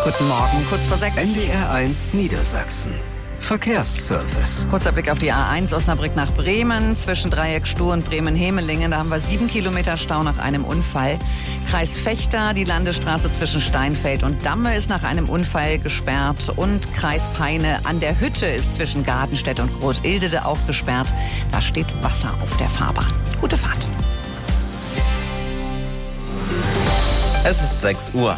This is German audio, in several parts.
Guten Morgen, kurz vor 6. NDR1 Niedersachsen. Verkehrsservice. Kurzer Blick auf die A1 Osnabrück nach Bremen. Zwischen Dreieck Stuh und Bremen-Hemelingen. Da haben wir 7 Kilometer Stau nach einem Unfall. Kreis Vechta, die Landesstraße zwischen Steinfeld und Damme ist nach einem Unfall gesperrt. Und Kreis Peine an der Hütte ist zwischen Gartenstedt und Großildede auch gesperrt. Da steht Wasser auf der Fahrbahn. Gute Fahrt. Es ist 6 Uhr.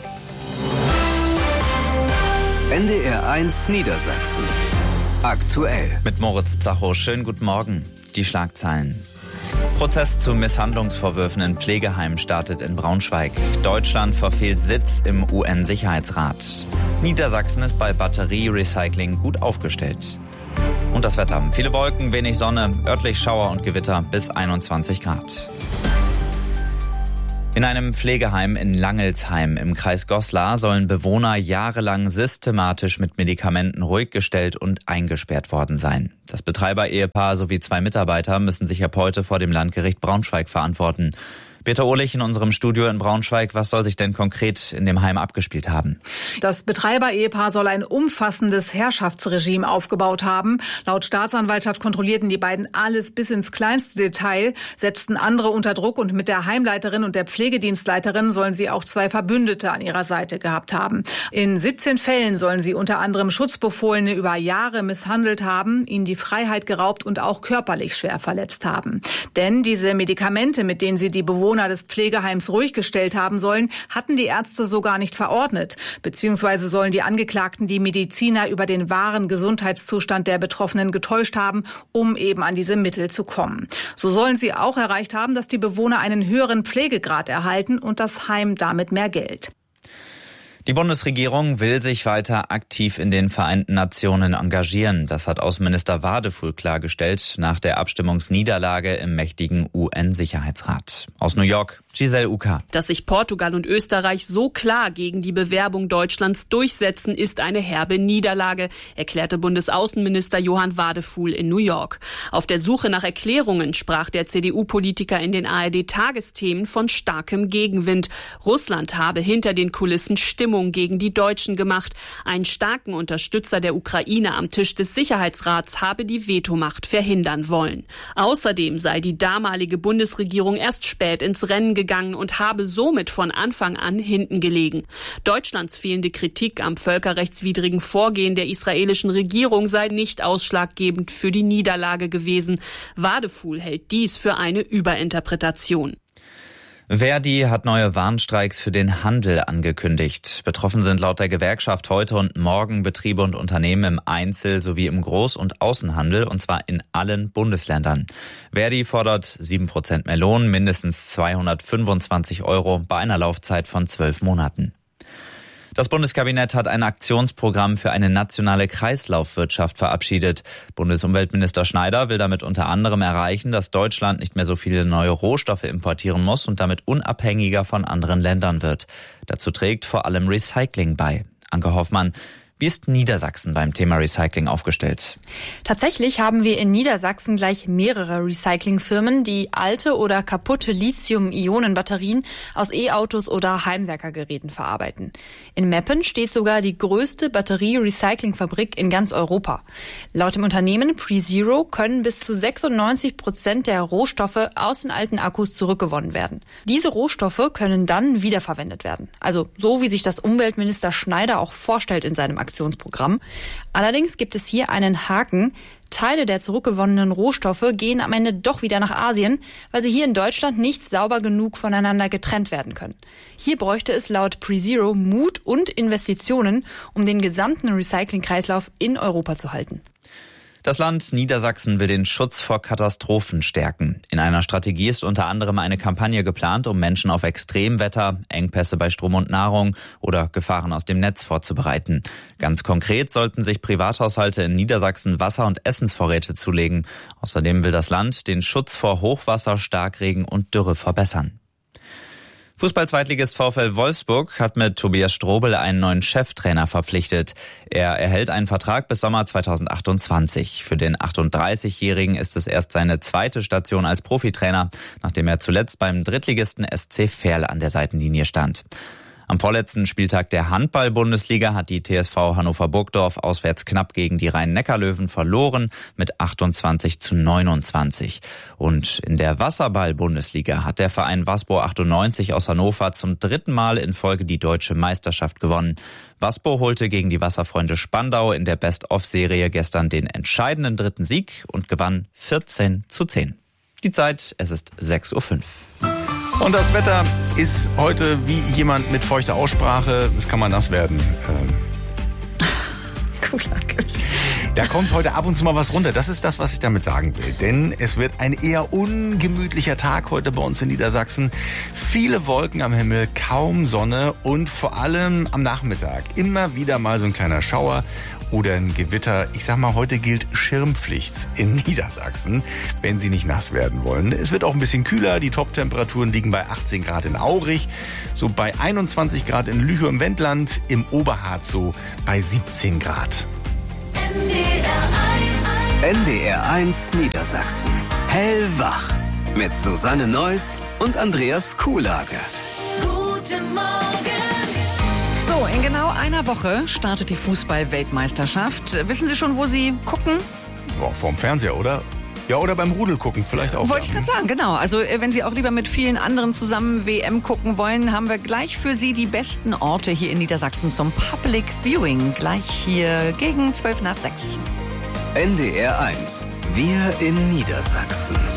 NDR1 Niedersachsen. Aktuell. Mit Moritz Zacho. Schönen guten Morgen. Die Schlagzeilen. Prozess zu Misshandlungsvorwürfen in Pflegeheimen startet in Braunschweig. Deutschland verfehlt Sitz im UN-Sicherheitsrat. Niedersachsen ist bei Batterierecycling gut aufgestellt. Und das Wetter. Viele Wolken, wenig Sonne, örtlich Schauer und Gewitter bis 21 Grad. In einem Pflegeheim in Langelsheim im Kreis Goslar sollen Bewohner jahrelang systematisch mit Medikamenten ruhig gestellt und eingesperrt worden sein. Das Betreiber-Ehepaar sowie 2 Mitarbeiter müssen sich ab heute vor dem Landgericht Braunschweig verantworten. Peter Ohlich in unserem Studio in Braunschweig. Was soll sich denn konkret in dem Heim abgespielt haben? Das Betreiber-Ehepaar soll ein umfassendes Herrschaftsregime aufgebaut haben. Laut Staatsanwaltschaft kontrollierten die beiden alles bis ins kleinste Detail, setzten andere unter Druck und mit der Heimleiterin und der Pflegedienstleiterin sollen sie auch 2 Verbündete an ihrer Seite gehabt haben. In 17 Fällen sollen sie unter anderem Schutzbefohlene über Jahre misshandelt haben, ihnen die Freiheit geraubt und auch körperlich schwer verletzt haben. Denn diese Medikamente, mit denen sie die Bewohner des Pflegeheims ruhig gestellt haben sollen, hatten die Ärzte so gar nicht verordnet. Beziehungsweise sollen die Angeklagten die Mediziner über den wahren Gesundheitszustand der Betroffenen getäuscht haben, um eben an diese Mittel zu kommen. So sollen sie auch erreicht haben, dass die Bewohner einen höheren Pflegegrad erhalten und das Heim damit mehr Geld. Die Bundesregierung will sich weiter aktiv in den Vereinten Nationen engagieren. Das hat Außenminister Wadefuhl klargestellt nach der Abstimmungsniederlage im mächtigen UN-Sicherheitsrat. Aus New York, Giselle Uka. Dass sich Portugal und Österreich so klar gegen die Bewerbung Deutschlands durchsetzen, ist eine herbe Niederlage, erklärte Bundesaußenminister Johann Wadefuhl in New York. Auf der Suche nach Erklärungen sprach der CDU-Politiker in den ARD-Tagesthemen von starkem Gegenwind. Russland habe hinter den Kulissen Stimmung gegen die Deutschen gemacht. Einen starken Unterstützer der Ukraine am Tisch des Sicherheitsrats habe die Vetomacht verhindern wollen. Außerdem sei die damalige Bundesregierung erst spät ins Rennen gegangen und habe somit von Anfang an hinten gelegen. Deutschlands fehlende Kritik am völkerrechtswidrigen Vorgehen der israelischen Regierung sei nicht ausschlaggebend für die Niederlage gewesen. Wadefuhl hält dies für eine Überinterpretation. Verdi hat neue Warnstreiks für den Handel angekündigt. Betroffen sind laut der Gewerkschaft heute und morgen Betriebe und Unternehmen im Einzel- sowie im Groß- und Außenhandel, und zwar in allen Bundesländern. Verdi fordert 7% mehr Lohn, mindestens 225 € bei einer Laufzeit von 12 Monaten. Das Bundeskabinett hat ein Aktionsprogramm für eine nationale Kreislaufwirtschaft verabschiedet. Bundesumweltminister Schneider will damit unter anderem erreichen, dass Deutschland nicht mehr so viele neue Rohstoffe importieren muss und damit unabhängiger von anderen Ländern wird. Dazu trägt vor allem Recycling bei. Anke Hoffmann. Wie ist Niedersachsen beim Thema Recycling aufgestellt? Tatsächlich haben wir in Niedersachsen gleich mehrere Recyclingfirmen, die alte oder kaputte Lithium-Ionen-Batterien aus E-Autos oder Heimwerkergeräten verarbeiten. In Meppen steht sogar die größte Batterie-Recyclingfabrik in ganz Europa. Laut dem Unternehmen PreZero können bis zu 96% der Rohstoffe aus den alten Akkus zurückgewonnen werden. Diese Rohstoffe können dann wiederverwendet werden. Also so, wie sich das Umweltminister Schneider auch vorstellt in seinem Aktionsprogramm. Allerdings gibt es hier einen Haken. Teile der zurückgewonnenen Rohstoffe gehen am Ende doch wieder nach Asien, weil sie hier in Deutschland nicht sauber genug voneinander getrennt werden können. Hier bräuchte es laut PreZero Mut und Investitionen, um den gesamten Recyclingkreislauf in Europa zu halten. Das Land Niedersachsen will den Schutz vor Katastrophen stärken. In einer Strategie ist unter anderem eine Kampagne geplant, um Menschen auf Extremwetter, Engpässe bei Strom und Nahrung oder Gefahren aus dem Netz vorzubereiten. Ganz konkret sollten sich Privathaushalte in Niedersachsen Wasser- und Essensvorräte zulegen. Außerdem will das Land den Schutz vor Hochwasser, Starkregen und Dürre verbessern. Fußball-Zweitligist VfL Wolfsburg hat mit Tobias Strobel einen neuen Cheftrainer verpflichtet. Er erhält einen Vertrag bis Sommer 2028. Für den 38-Jährigen ist es erst seine zweite Station als Profitrainer, nachdem er zuletzt beim Drittligisten SC Verl an der Seitenlinie stand. Am vorletzten Spieltag der Handball-Bundesliga hat die TSV Hannover-Burgdorf auswärts knapp gegen die Rhein-Neckar-Löwen verloren mit 28:29. Und in der Wasserball-Bundesliga hat der Verein Waspo 98 aus Hannover zum 3. Mal in Folge die deutsche Meisterschaft gewonnen. Waspo holte gegen die Wasserfreunde Spandau in der Best-of-Serie gestern den entscheidenden 3. Sieg und gewann 14:10. Die Zeit, es ist 6:05 Uhr. Und das Wetter ist heute wie jemand mit feuchter Aussprache. Es kann mal nass werden. Da kommt heute ab und zu mal was runter. Das ist das, was ich damit sagen will. Denn es wird ein eher ungemütlicher Tag heute bei uns in Niedersachsen. Viele Wolken am Himmel, kaum Sonne und vor allem am Nachmittag immer wieder mal so ein kleiner Schauer oder ein Gewitter. Ich sag mal, heute gilt Schirmpflicht in Niedersachsen, wenn Sie nicht nass werden wollen. Es wird auch ein bisschen kühler. Die Top-Temperaturen liegen bei 18 Grad in Aurich, so bei 21 Grad in Lüchow im Wendland, im Oberharz so bei 17 Grad. NDR1 Niedersachsen. Hellwach. Mit Susanne Neuss und Andreas Kuhlage. Guten Morgen. So, in genau einer Woche startet die Fußball-Weltmeisterschaft. Wissen Sie schon, wo Sie gucken? Boah, vorm Fernseher, oder? Ja, oder beim Rudel gucken, vielleicht auch. Wollte ich gerade sagen, genau. Also wenn Sie auch lieber mit vielen anderen zusammen WM gucken wollen, haben wir gleich für Sie die besten Orte hier in Niedersachsen zum Public Viewing. Gleich hier gegen 6:12. NDR1. Wir in Niedersachsen.